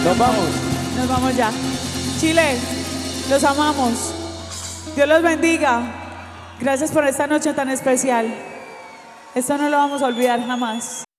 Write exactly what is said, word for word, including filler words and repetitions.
Nos vamos. Nos vamos ya. Chile, los amamos. Dios los bendiga. Gracias por esta noche tan especial. Esto no lo vamos a olvidar jamás.